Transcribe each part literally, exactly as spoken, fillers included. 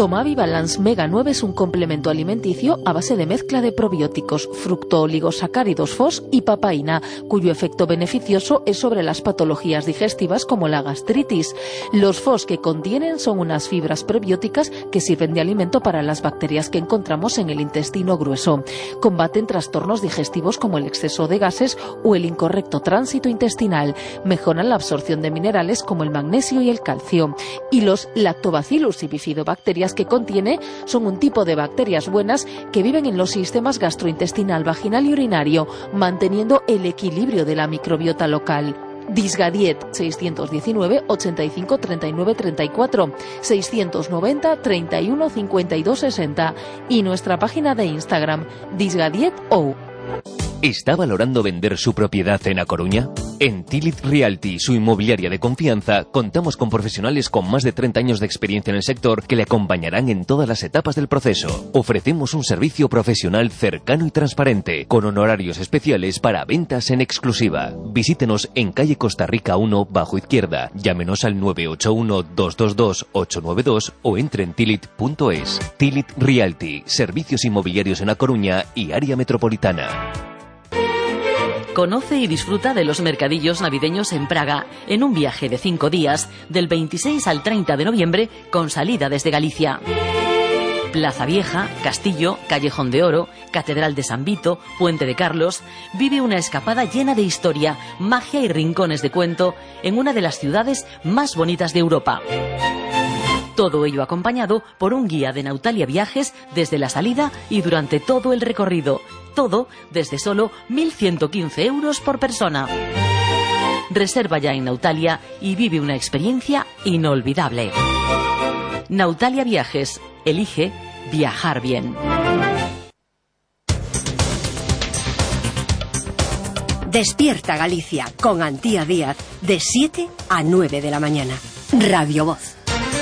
Tomavi Balance Mega nueve es un complemento alimenticio a base de mezcla de probióticos, fructooligosacáridos F O S y papaína, cuyo efecto beneficioso es sobre las patologías digestivas como la gastritis. Los F O S que contienen son unas fibras prebióticas que sirven de alimento para las bacterias que encontramos en el intestino grueso. Combaten trastornos digestivos como el exceso de gases o el incorrecto tránsito intestinal. Mejoran la absorción de minerales como el magnesio y el calcio. Y los Lactobacillus y bifidobacterias que contiene son un tipo de bacterias buenas que viven en los sistemas gastrointestinal, vaginal y urinario, manteniendo el equilibrio de la microbiota local. Disgadiet seiscientos diecinueve, ochenta y cinco, treinta y nueve, treinta y cuatro, seiscientos noventa, treinta y uno, cincuenta y dos, sesenta y nuestra página de Instagram, disgadiet.ou. ¿Está valorando vender su propiedad en A Coruña? En Tilit Realty, su inmobiliaria de confianza, contamos con profesionales con más de treinta años de experiencia en el sector que le acompañarán en todas las etapas del proceso. Ofrecemos un servicio profesional cercano y transparente, con honorarios especiales para ventas en exclusiva. Visítenos en calle Costa Rica uno, bajo izquierda. Llámenos al nueve ocho uno, dos dos dos, ocho nueve dos o entre en tilit punto es. Tilit Realty, servicios inmobiliarios en A Coruña y área metropolitana. Conoce y disfruta de los mercadillos navideños en Praga, en un viaje de cinco días, del veintiséis al treinta de noviembre, con salida desde Galicia. Plaza Vieja, Castillo, Callejón de Oro, Catedral de San Vito, Puente de Carlos. Vive una escapada llena de historia, magia y rincones de cuento en una de las ciudades más bonitas de Europa. Todo ello acompañado por un guía de Nautalia Viajes desde la salida y durante todo el recorrido. Todo desde solo mil ciento quince euros por persona. Reserva ya en Nautalia y vive una experiencia inolvidable. Nautalia Viajes. Elige viajar bien. Despierta Galicia con Antía Díaz de siete a nueve de la mañana. Radio Voz.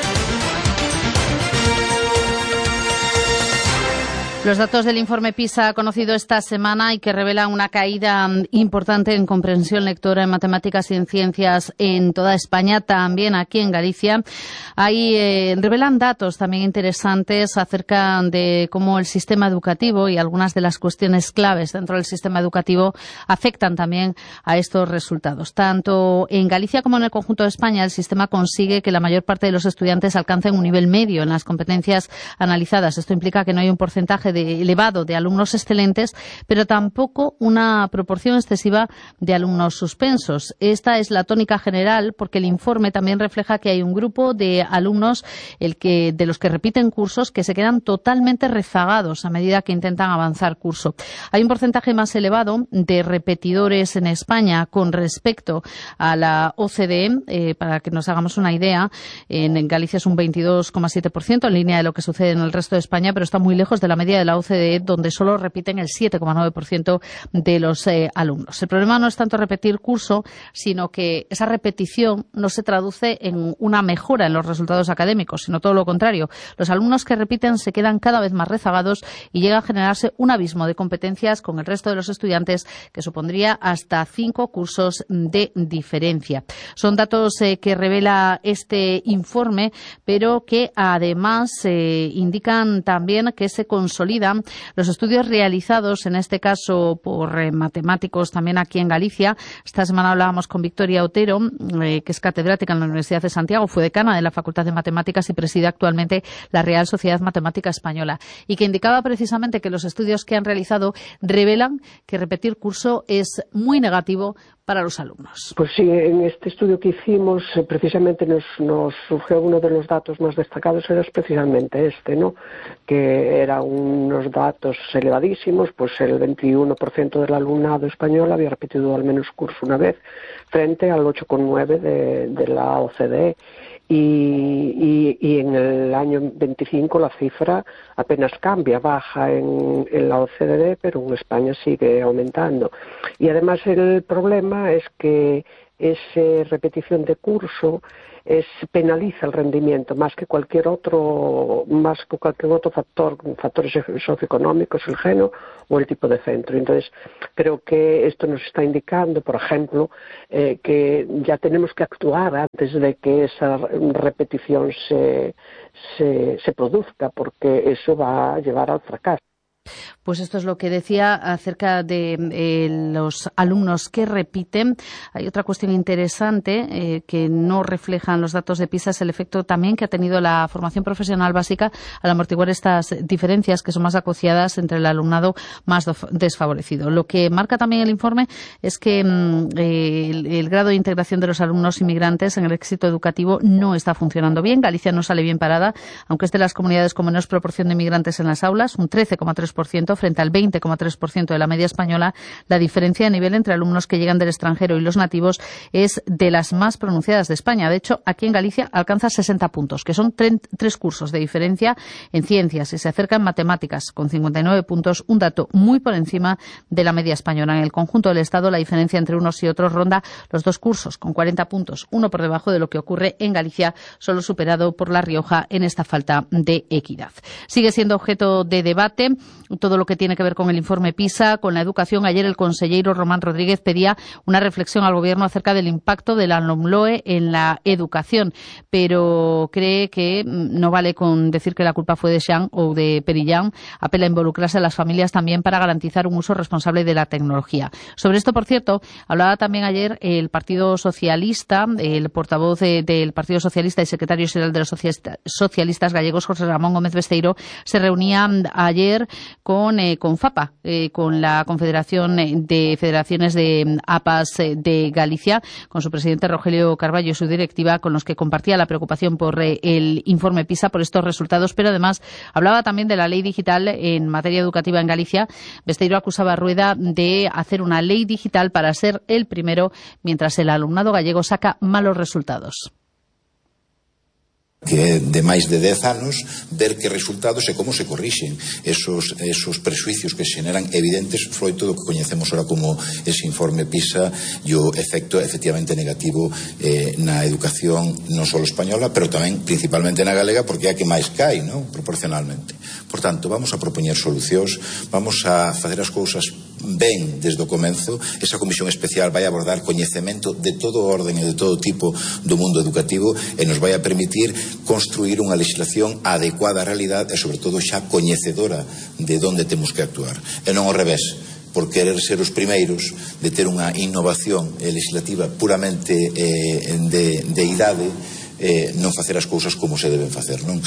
Los datos del informe PISA conocido esta semana y que revela una caída importante en comprensión lectora en matemáticas y en ciencias en toda España, también aquí en Galicia. Ahí eh, revelan datos también interesantes acerca de cómo el sistema educativo y algunas de las cuestiones claves dentro del sistema educativo afectan también a estos resultados. Tanto en Galicia como en el conjunto de España, el sistema consigue que la mayor parte de los estudiantes alcancen un nivel medio en las competencias analizadas. Esto implica que no hay un porcentaje de, elevado de alumnos excelentes, pero tampoco una proporción excesiva de alumnos suspensos. Esta es la tónica general, porque el informe también refleja que hay un grupo de alumnos el que, de los que repiten cursos que se quedan totalmente rezagados a medida que intentan avanzar curso. Hay un porcentaje más elevado de repetidores en España con respecto a la O C D E, eh, para que nos hagamos una idea. En Galicia es un veintidós coma siete por ciento, en línea de lo que sucede en el resto de España, pero está muy lejos de la media de la O C D E, donde solo repiten el siete coma nueve por ciento de los eh, alumnos. El problema no es tanto repetir curso, sino que esa repetición no se traduce en una mejora en los resultados académicos, sino todo lo contrario. Los alumnos que repiten se quedan cada vez más rezagados y llega a generarse un abismo de competencias con el resto de los estudiantes que supondría hasta cinco cursos de diferencia. Son datos eh, que revela este informe, pero que además eh, indican también que se consolidan los estudios realizados, en este caso por eh, matemáticos también aquí en Galicia. Esta semana hablábamos con Victoria Otero, eh, que es catedrática en la Universidad de Santiago, fue decana de la Facultad de Matemáticas y preside actualmente la Real Sociedad Matemática Española, y que indicaba precisamente que los estudios que han realizado revelan que repetir curso es muy negativo para los alumnos. Pues sí, en este estudio que hicimos eh, precisamente nos, nos surgió uno de los datos más destacados, era precisamente este, ¿no? Que eran unos datos elevadísimos, pues el veintiuno por ciento del alumnado español había repetido al menos curso una vez, frente al ocho coma nueve por ciento de, de la O C D E. Y, y, y en el año veinticinco la cifra apenas cambia, baja en, en la O C D E, pero en España sigue aumentando. Y además el problema es que esa repetición de curso es, penaliza el rendimiento más que cualquier otro, más que cualquier otro factor, factores socioeconómicos, el género o el tipo de centro. Entonces, creo que esto nos está indicando, por ejemplo, eh, que ya tenemos que actuar antes de que esa repetición se, se, se produzca, porque eso va a llevar al fracaso. Pues esto es lo que decía acerca de eh, los alumnos que repiten. Hay otra cuestión interesante eh, que no reflejan los datos de PISA, es el efecto también que ha tenido la formación profesional básica al amortiguar estas diferencias que son más acuciadas entre el alumnado más desfavorecido. Lo que marca también el informe es que mm, eh, el, el grado de integración de los alumnos inmigrantes en el éxito educativo no está funcionando bien. Galicia no sale bien parada, aunque es de las comunidades con menos proporción de inmigrantes en las aulas, un trece coma tres por ciento frente al veinte coma tres por ciento de la media española. La diferencia de nivel entre alumnos que llegan del extranjero y los nativos es de las más pronunciadas de España. De hecho, aquí en Galicia alcanza sesenta puntos, que son tres cursos de diferencia en ciencias, y se acerca en matemáticas, con cincuenta y nueve puntos, un dato muy por encima de la media española. En el conjunto del Estado, la diferencia entre unos y otros ronda los dos cursos, con cuarenta puntos, uno por debajo de lo que ocurre en Galicia, solo superado por La Rioja en esta falta de equidad. Sigue siendo objeto de debate todo lo que tiene que ver con el informe PISA, con la educación. Ayer el consejero Román Rodríguez pedía una reflexión al Gobierno acerca del impacto de la LOMLOE en la educación, pero cree que no vale con decir que la culpa fue de Xan o de Perillán. Apela a involucrarse a las familias también para garantizar un uso responsable de la tecnología. Sobre esto, por cierto, hablaba también ayer el Partido Socialista, el portavoz de, del Partido Socialista y secretario general de los socialistas gallegos, José Ramón Gómez Besteiro, se reunía ayer con, eh, con FAPA, eh, con la Confederación de Federaciones de A P As de Galicia, con su presidente Rogelio Carballo y su directiva, con los que compartía la preocupación por eh, el informe PISA, por estos resultados, pero además hablaba también de la ley digital en materia educativa en Galicia. Besteiro acusaba a Rueda de hacer una ley digital para ser el primero, mientras el alumnado gallego saca malos resultados. Que de máis de dez anos ver que resultados e como se corrixen esos, esos prejuicios que se generan evidentes froito do que coñecemos ahora como ese informe PISA e o efecto efectivamente negativo eh, na educación non só española, pero tamén principalmente na galega, porque é a que máis cae, non? Proporcionalmente. Por tanto, vamos a propoñer solucións, vamos a facer as cousas ben desde o comenzo. Esa comisión especial vai abordar coñecemento de todo orden e de todo tipo do mundo educativo e nos vai a permitir construir unha legislación adecuada á realidade e, sobre todo, xa coñecedora de onde temos que actuar. E non ao revés, por querer ser os primeiros de ter unha innovación legislativa puramente eh, de, de idade, eh, non facer as cousas como se deben facer, non?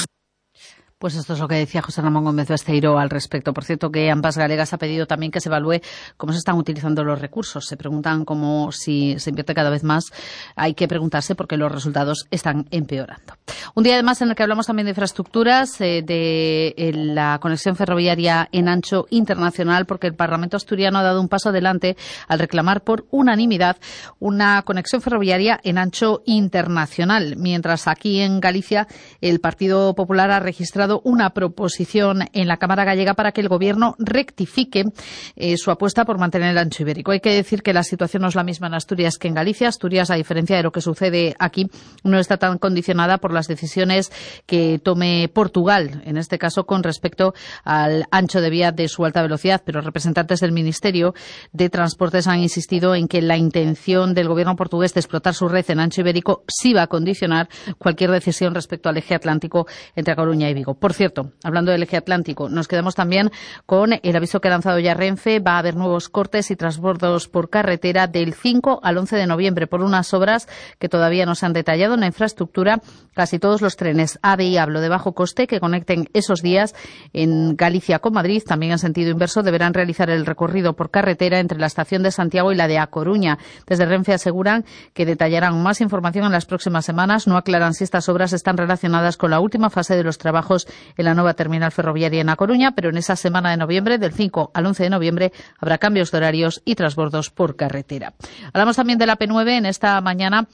Pues esto es lo que decía José Ramón Gómez Besteiro al respecto. Por cierto, que ambas galegas ha pedido también que se evalúe cómo se están utilizando los recursos. Se preguntan cómo si se invierte cada vez más. Hay que preguntarse por qué los resultados están empeorando. Un día además en el que hablamos también de infraestructuras, eh, de eh, la conexión ferroviaria en ancho internacional, porque el Parlamento asturiano ha dado un paso adelante al reclamar por unanimidad una conexión ferroviaria en ancho internacional. Mientras aquí en Galicia el Partido Popular ha registrado una proposición en la Cámara Gallega para que el Gobierno rectifique eh, su apuesta por mantener el ancho ibérico. Hay que decir que la situación no es la misma en Asturias que en Galicia. Asturias, a diferencia de lo que sucede aquí, no está tan condicionada por las decisiones que tome Portugal, en este caso con respecto al ancho de vía de su alta velocidad. Pero representantes del Ministerio de Transportes han insistido en que la intención del Gobierno portugués de explotar su red en ancho ibérico sí va a condicionar cualquier decisión respecto al eje atlántico entre A Coruña y Vigo. Por cierto, hablando del eje atlántico, nos quedamos también con el aviso que ha lanzado ya Renfe. Va a haber nuevos cortes y transbordos por carretera del cinco al once de noviembre por unas obras que todavía no se han detallado en la infraestructura. Casi todos los trenes AVE y ABLO de bajo coste que conecten esos días en Galicia con Madrid, también en sentido inverso, deberán realizar el recorrido por carretera entre la estación de Santiago y la de A Coruña. Desde Renfe aseguran que detallarán más información en las próximas semanas. No aclaran si estas obras están relacionadas con la última fase de los trabajos en la nueva terminal ferroviaria en A Coruña, pero en esa semana de noviembre, del cinco al once de noviembre, habrá cambios de horarios y transbordos por carretera. Hablamos también de la P nueve en esta mañana.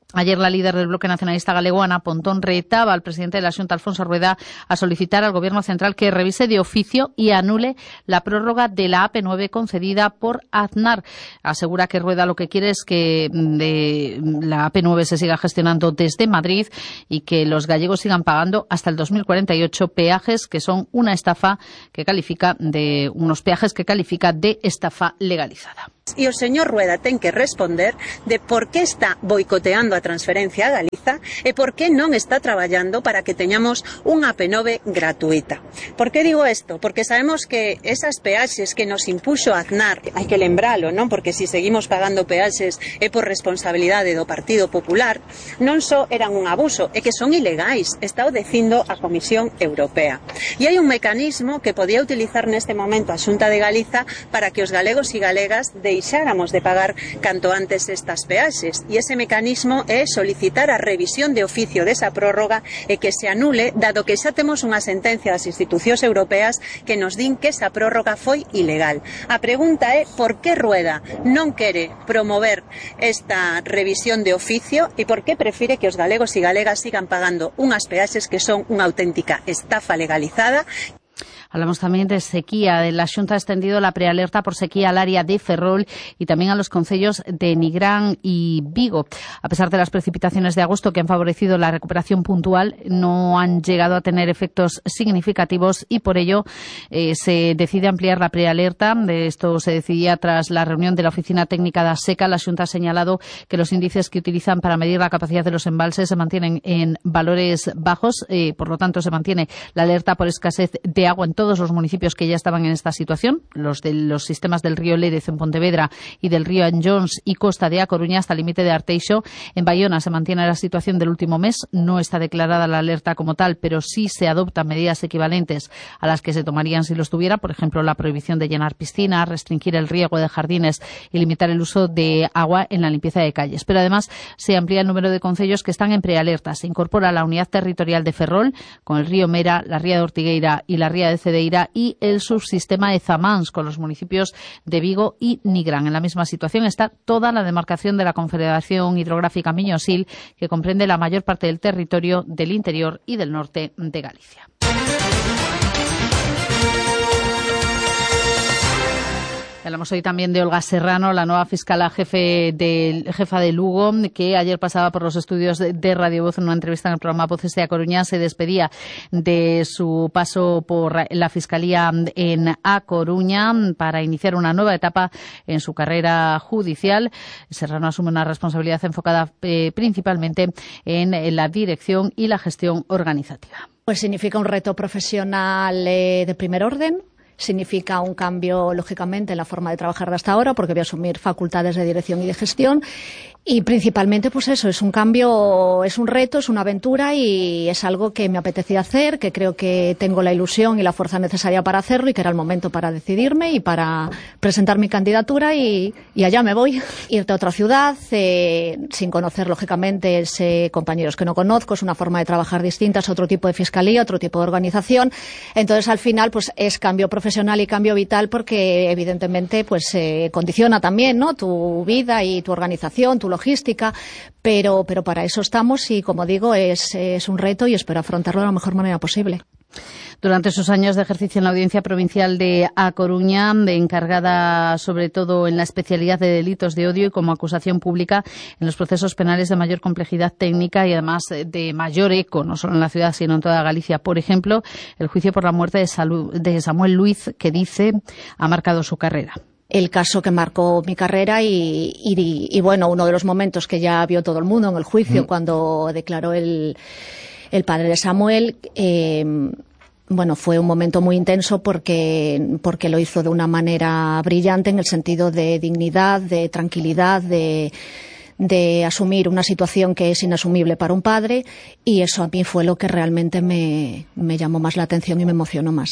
Ayer la líder del bloque nacionalista galego, Ana Pontón, retaba al presidente de la Xunta, Alfonso Rueda, a solicitar al Gobierno central que revise de oficio y anule la prórroga de la A P nueve concedida por Aznar. Asegura que Rueda lo que quiere es que de la A P nueve se siga gestionando desde Madrid y que los gallegos sigan pagando hasta el dos mil cuarenta y ocho peajes que son una estafa que califica de unos peajes que califica de estafa legalizada. E o señor Rueda ten que responder de por que está boicoteando a transferencia a Galiza e por que non está traballando para que teñamos unha A P nove gratuita. Por que digo isto? Porque sabemos que esas peaxes que nos impuxo Aznar, hai que lembralo, non? Porque se si seguimos pagando peaxes é por responsabilidade do Partido Popular, non só eran un abuso, é que son ilegais, está o dicindo a Comisión Europea. E hai un mecanismo que podía utilizar neste momento a Xunta de Galiza para que os galegos e galegas de deixáramos de pagar canto antes estas peaxes, e ese mecanismo é solicitar a revisión de oficio desa prórroga e que se anule, dado que xa temos unha sentencia das institucións europeas que nos din que esa prórroga foi ilegal. A pregunta é por que Rueda non quere promover esta revisión de oficio e por que prefire que os galegos e galegas sigan pagando unhas peaxes que son unha auténtica estafa legalizada. Hablamos también de sequía. La Xunta ha extendido la prealerta por sequía al área de Ferrol y también a los concellos de Nigrán y Vigo. A pesar de las precipitaciones de agosto que han favorecido la recuperación puntual, no han llegado a tener efectos significativos y por ello eh, se decide ampliar la prealerta. De esto se decidía tras la reunión de la Oficina Técnica de ASECA. La Xunta ha señalado que los índices que utilizan para medir la capacidad de los embalses se mantienen en valores bajos. Eh, por lo tanto, se mantiene la alerta por escasez de agua en todos los municipios que ya estaban en esta situación, los de los sistemas del río Lérez en Pontevedra y del río Anllóns y Costa de A Coruña hasta el límite de Arteixo. En Bayona se mantiene la situación del último mes, no está declarada la alerta como tal, pero sí se adoptan medidas equivalentes a las que se tomarían si los tuviera, por ejemplo, la prohibición de llenar piscinas, restringir el riego de jardines y limitar el uso de agua en la limpieza de calles. Pero además se amplía el número de concellos que están en prealerta. Se incorpora la unidad territorial de Ferrol con el río Mera, la ría de Ortigueira y la ría de Cedeira y el subsistema de Zamáns con los municipios de Vigo y Nigrán. En la misma situación está toda la demarcación de la Confederación Hidrográfica Miñosil, que comprende la mayor parte del territorio del interior y del norte de Galicia. Hablamos hoy también de Olga Serrano, la nueva fiscala jefe de, jefa de Lugo, que ayer pasaba por los estudios de, de Radio Voz en una entrevista en el programa Voces de A Coruña. Se despedía de su paso por la Fiscalía en A Coruña para iniciar una nueva etapa en su carrera judicial. Serrano asume una responsabilidad enfocada eh, principalmente en, en la dirección y la gestión organizativa. Pues significa un reto profesional eh, de primer orden. Significa un cambio, lógicamente, en la forma de trabajar de hasta ahora, porque voy a asumir facultades de dirección y de gestión. Y principalmente, pues eso, es un cambio, es un reto, es una aventura y es algo que me apetecía hacer, que creo que tengo la ilusión y la fuerza necesaria para hacerlo y que era el momento para decidirme y para presentar mi candidatura y, y allá me voy. Irte a otra ciudad, eh, sin conocer, lógicamente, ese, compañeros que no conozco, es una forma de trabajar distinta, es otro tipo de fiscalía, otro tipo de organización. Entonces, al final, pues es cambio profesional y cambio vital porque, evidentemente, pues eh, condiciona también, ¿no?, tu vida y tu organización, tu logística, pero, pero para eso estamos y, como digo, es, es un reto y espero afrontarlo de la mejor manera posible. Durante sus años de ejercicio en la Audiencia Provincial de A Coruña, de encargada sobre todo en la especialidad de delitos de odio y como acusación pública en los procesos penales de mayor complejidad técnica y además de mayor eco, no solo en la ciudad sino en toda Galicia. Por ejemplo, el juicio por la muerte de, Salu- de Samuel Luiz, que dice ha marcado su carrera. El caso que marcó mi carrera y, y, y bueno, uno de los momentos que ya vio todo el mundo en el juicio, mm. cuando declaró el, el padre de Samuel, eh, bueno, fue un momento muy intenso porque, porque lo hizo de una manera brillante en el sentido de dignidad, de tranquilidad, de, de asumir una situación que es inasumible para un padre, y eso a mí fue lo que realmente me, me llamó más la atención y me emocionó más.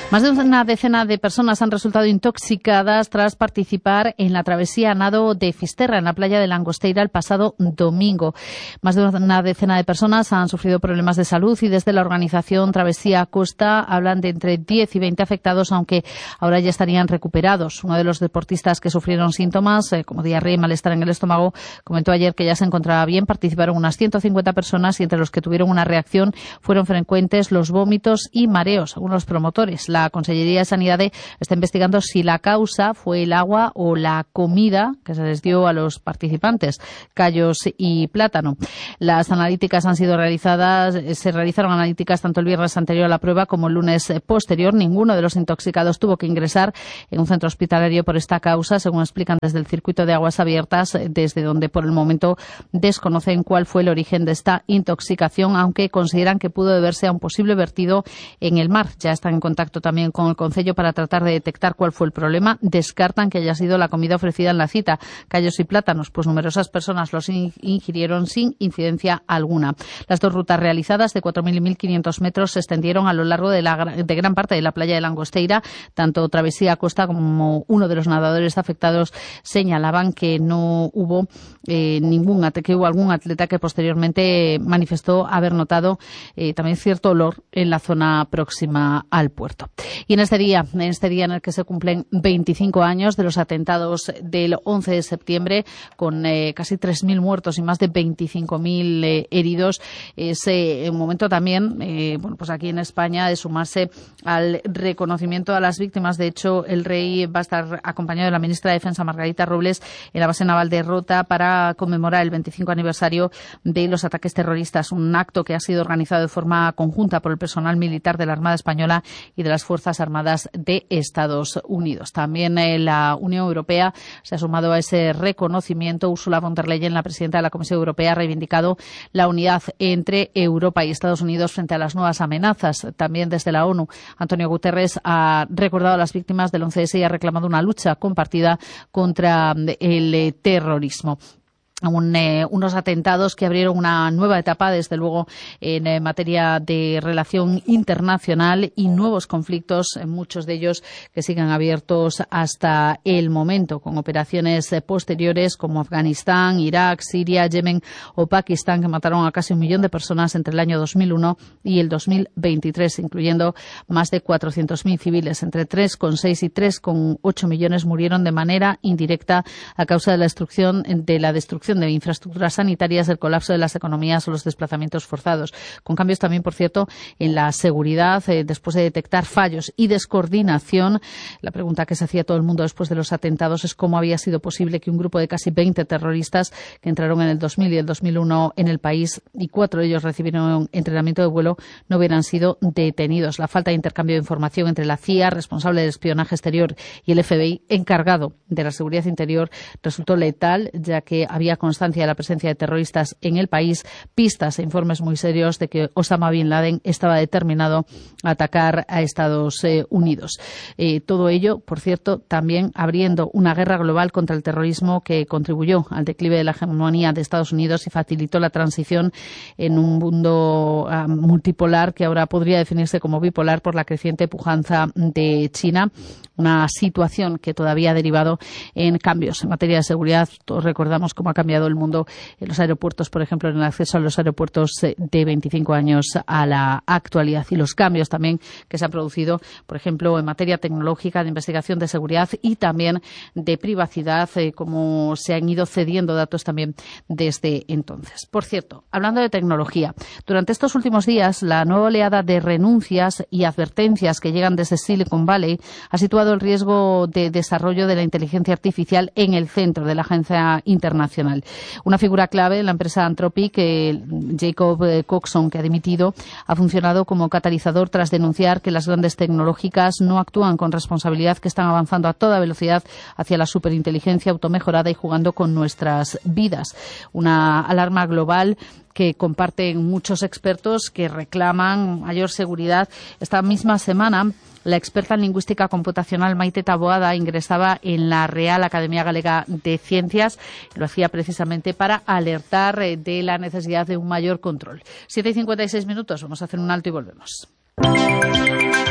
Más de una decena de personas han resultado intoxicadas tras participar en la travesía a nado de Fisterra en la playa de Langosteira el pasado domingo. Más de una decena de personas han sufrido problemas de salud y desde la organización Travesía Costa hablan de entre diez y veinte afectados, aunque ahora ya estarían recuperados. Uno de los deportistas que sufrieron síntomas eh, como diarrea y malestar en el estómago comentó ayer que ya se encontraba bien. Participaron unas ciento cincuenta personas y entre los que tuvieron una reacción fueron frecuentes los vómitos y mareos, según los promotores. La Consellería de Sanidad está investigando si la causa fue el agua o la comida que se les dio a los participantes, callos y plátano. Las analíticas han sido realizadas, se realizaron analíticas tanto el viernes anterior a la prueba como el lunes posterior. Ninguno de los intoxicados tuvo que ingresar en un centro hospitalario por esta causa, según explican desde el circuito de aguas abiertas, desde donde por el momento desconocen cuál fue el origen de esta intoxicación, aunque consideran que pudo deberse a un posible vertido en el mar. Ya están en contacto también con el Concello para tratar de detectar cuál fue el problema. Descartan que haya sido la comida ofrecida en la cita, callos y plátanos, pues numerosas personas los ingirieron sin incidencia alguna. Las dos rutas realizadas de cuatro mil y mil quinientos metros se extendieron a lo largo de, la, de gran parte de la playa de Langosteira. Tanto Travesía Costa como uno de los nadadores afectados señalaban que no hubo eh, ningún que hubo algún atleta que posteriormente manifestó haber notado eh, también cierto olor en la zona próxima al puerto. Y en este día, en este día en el que se cumplen veinticinco años de los atentados del once de septiembre, con eh, casi tres mil muertos y más de veinticinco mil eh, heridos, es eh, un momento también, eh, bueno, pues aquí en España, de sumarse al reconocimiento a las víctimas. De hecho, el rey va a estar acompañado de la ministra de Defensa, Margarita Robles, en la base naval de Rota para conmemorar el veinticinco aniversario de los ataques terroristas, un acto que ha sido organizado de forma conjunta por el personal militar de la Armada Española y de las Fuerzas Armadas de Estados Unidos. También eh, la Unión Europea se ha sumado a ese reconocimiento. Ursula von der Leyen, la presidenta de la Comisión Europea, ha reivindicado la unidad entre Europa y Estados Unidos frente a las nuevas amenazas. También desde la ONU, Antonio Guterres ha recordado a las víctimas del once ese y ha reclamado una lucha compartida contra el eh, terrorismo. Un, eh, unos atentados que abrieron una nueva etapa, desde luego, en eh, materia de relación internacional y nuevos conflictos, eh, muchos de ellos que siguen abiertos hasta el momento, con operaciones eh, posteriores como Afganistán, Irak, Siria, Yemen o Pakistán, que mataron a casi un millón de personas entre el año dos mil uno y el dos mil veintitrés, incluyendo más de cuatrocientos mil civiles. Entre tres coma seis y tres coma ocho millones murieron de manera indirecta a causa de la destrucción de la destrucción de infraestructuras sanitarias, el colapso de las economías o los desplazamientos forzados. Con cambios también, por cierto, en la seguridad, eh, después de detectar fallos y descoordinación. La pregunta que se hacía todo el mundo después de los atentados es cómo había sido posible que un grupo de casi veinte terroristas que entraron en el dos mil y el dos mil uno en el país, y cuatro de ellos recibieron entrenamiento de vuelo, no hubieran sido detenidos. La falta de intercambio de información entre la C I A, responsable del espionaje exterior, y el F B I, encargado de la seguridad interior, resultó letal, ya que había constancia de la presencia de terroristas en el país, pistas e informes muy serios de que Osama Bin Laden estaba determinado a atacar a Estados eh, Unidos. Eh, todo ello, por cierto, también abriendo una guerra global contra el terrorismo que contribuyó al declive de la hegemonía de Estados Unidos y facilitó la transición en un mundo uh, multipolar que ahora podría definirse como bipolar por la creciente pujanza de China. Una situación que todavía ha derivado en cambios en materia de seguridad. Todos recordamos cómo ha cambiado el mundo en los aeropuertos, por ejemplo, en el acceso a los aeropuertos de veinticinco años a la actualidad, y los cambios también que se han producido, por ejemplo, en materia tecnológica, de investigación de seguridad y también de privacidad, eh, como se han ido cediendo datos también desde entonces. Por cierto, hablando de tecnología, durante estos últimos días, la nueva oleada de renuncias y advertencias que llegan desde Silicon Valley ha situado el riesgo de desarrollo de la inteligencia artificial en el centro de la agencia internacional. Una figura clave en la empresa Anthropic, eh, Jacob Coxon, que ha dimitido, ha funcionado como catalizador tras denunciar que las grandes tecnológicas no actúan con responsabilidad, que están avanzando a toda velocidad hacia la superinteligencia automejorada y jugando con nuestras vidas. Una alarma global que comparten muchos expertos que reclaman mayor seguridad. Esta misma semana, la experta en lingüística computacional Maite Taboada ingresaba en la Real Academia Galega de Ciencias. Lo hacía precisamente para alertar de la necesidad de un mayor control. siete y cincuenta y seis minutos. Vamos a hacer un alto y volvemos.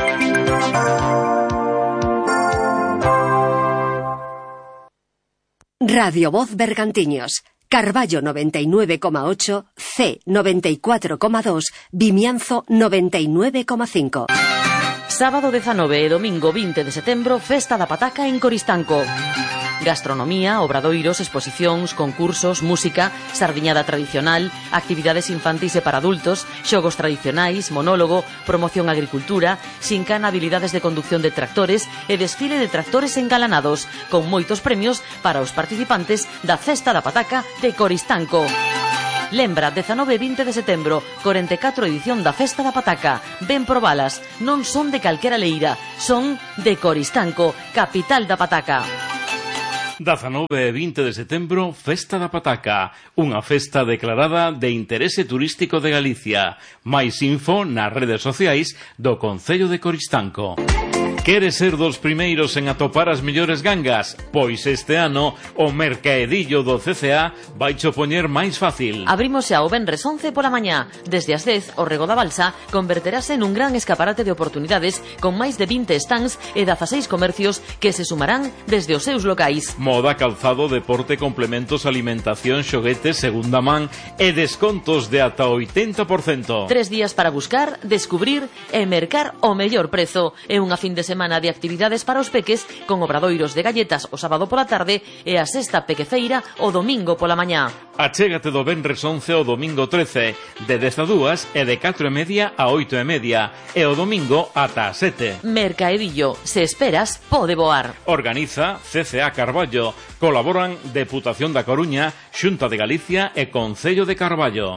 Radio Voz Bergantiños, Carballo noventa y nueve coma ocho, C noventa y cuatro coma dos, Vimianzo noventa y nueve coma cinco. Sábado dezanove e domingo vinte de setembro, Festa da Pataca en Coristanco. Gastronomía, obradoiros, exposicións, concursos, música, sardiñada tradicional, actividades infantis e para adultos, xogos tradicionais, monólogo, promoción agricultura, xincana, habilidades de conducción de tractores e desfile de tractores engalanados, con moitos premios para os participantes da Festa da Pataca de Coristanco. Lembra, dezanove e vinte de setembro, corenta e catro edición da Festa da Pataca. Ven probalas, non son de calquera leira, son de Coristanco, capital da Pataca. dezanove e vinte de setembro, Festa da Pataca, unha festa declarada de interese turístico de Galicia. Mais info nas redes sociais do Concello de Coristanco. Queres ser dos primeiros en atopar as mellores gangas? Pois este ano o mercaedillo do C C A vai cho poñer máis fácil. Abrimos xa o venres once pola mañá. Desde as dez, o Rego da Balsa converterase nun gran escaparate de oportunidades con máis de vinte stands e dezaseis comercios que se sumarán desde os seus locais. Moda, calzado, deporte, complementos, alimentación, xoguetes, segunda man e descontos de ata oitenta por cento. Tres días para buscar, descubrir e mercar o mellor prezo. É unha fin de semana de actividades para os peques con obradoiros de galletas o sábado pola tarde e a sexta pequefeira o domingo pola mañá. Achégate do venres once ao domingo trece, de dez a dúas e de catro e media a oito e media, e o domingo ata a sete. Mercaedillo, se esperas, pode voar. Organiza C C A Carballo. Colaboran Deputación da Coruña, Xunta de Galicia e Concello de Carballo.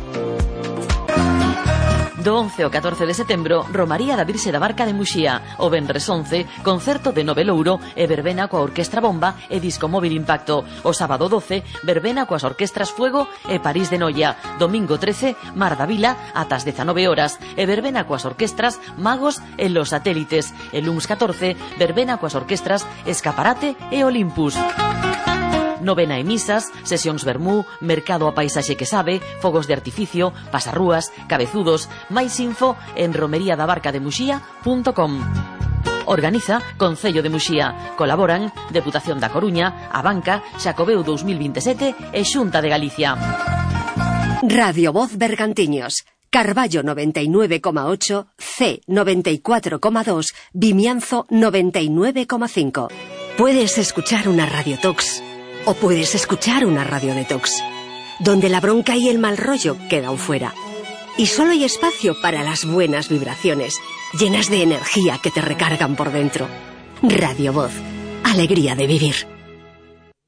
Do once ao catorce de setembro, Romaría da Virxe da Barca de Muxía. O venres once, concerto de Novelouro e verbena coa Orquestra Bomba e Disco Móvil Impacto. O sábado doce, verbena coas orquestras Fuego e París de Noia. Domingo trece, Mar da Vila ata as dezanove horas e verbena coas orquestras Magos e Los Satélites. E luns catorce, verbena coas orquestras Escaparate e Olympus. Novena e misas, sesións vermú, mercado a paisaxe que sabe, fogos de artificio, pasarrúas, cabezudos. Máis info en romería da barca de muxía punto com. Organiza Concello de Muxía. Colaboran Deputación da Coruña, a Banca, Xacobeo dous mil vinte e sete e Xunta de Galicia. Radio Voz Bergantiños, Carballo noventa y nueve coma ocho, C noventa y cuatro coma dos, Vimianzo noventa y nueve coma cinco. Puedes escuchar una radiotox o puedes escuchar una radio detox, donde la bronca y el mal rollo quedan fuera. Y solo hay espacio para las buenas vibraciones, llenas de energía que te recargan por dentro. Radio Voz, alegría de vivir.